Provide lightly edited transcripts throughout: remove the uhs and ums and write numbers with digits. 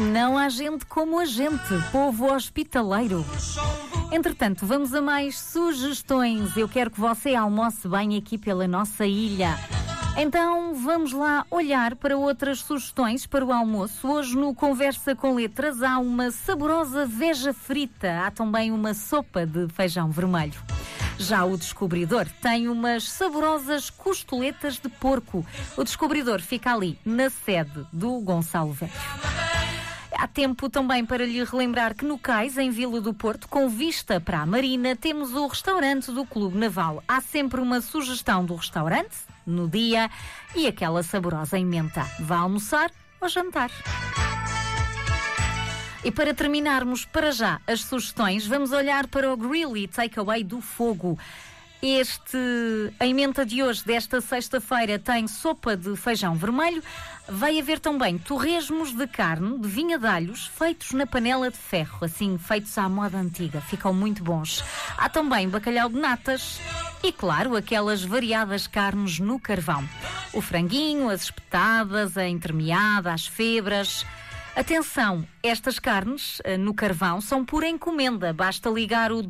Não há gente como a gente, povo hospitaleiro. Entretanto, vamos a mais sugestões. Eu quero que você almoce bem aqui pela nossa ilha. Então, vamos lá olhar para outras sugestões para o almoço. Hoje, no Conversa com Letras, há uma saborosa veja frita. Há também uma sopa de feijão vermelho. Já o Descobridor tem umas saborosas costeletas de porco. O Descobridor fica ali, na sede do Gonçalo Velho. Há tempo também para lhe relembrar que no Cais, em Vila do Porto, com vista para a Marina, temos o restaurante do Clube Naval. Há sempre uma sugestão do restaurante, no dia, e aquela saborosa emenda. Vá almoçar ou jantar. E para terminarmos para já as sugestões, vamos olhar para o Grilly Takeaway do Fogo. A emenda de hoje, desta sexta-feira, tem sopa de feijão vermelho. Vai haver também torresmos de carne de vinha de alhos feitos na panela de ferro, assim, feitos à moda antiga. Ficam muito bons. Há também bacalhau de natas e, claro, aquelas variadas carnes no carvão. O franguinho, as espetadas, a entremeada, as febras. Atenção, estas carnes no carvão são por encomenda. Basta ligar o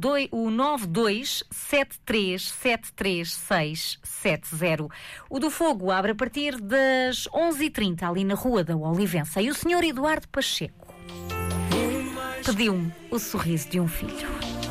927373670. O do Fogo abre a partir das 11h30, ali na Rua da Olivença. E o Sr. Eduardo Pacheco pediu-me o sorriso de um filho.